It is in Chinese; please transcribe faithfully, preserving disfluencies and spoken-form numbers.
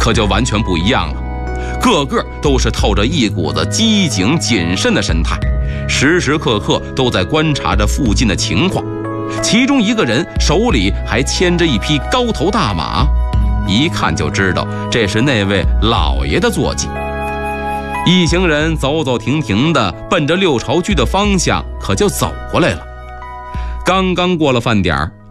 可就完全不一样了，个个都是透着一股子机警谨慎的神态，时时刻刻都在观察着附近的情况。其中一个人手里还牵着一匹高头大马，一看就知道这是那位老爷的坐骑。一行人走走停停的奔着六朝居的方向可就走过来了。刚刚过了饭点，